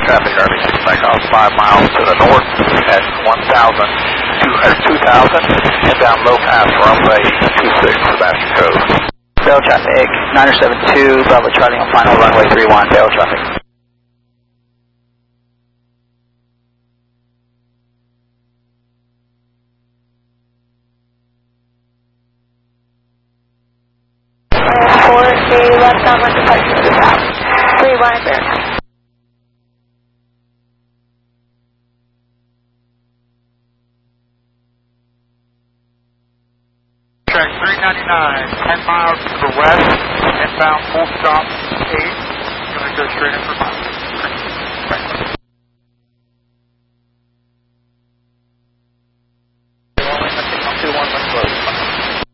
traffic, RV6 back off 5 miles to the north at 2,000, inbound low pass runway 26, Sebastian Cove. Bell traffic, 972, Bravo Charlie on final runway 31, Bell traffic. Left downwind departure to the south. 3-1, Verify. Track 399, 10 miles to the west, inbound full stop 8, going to go straight in for miles.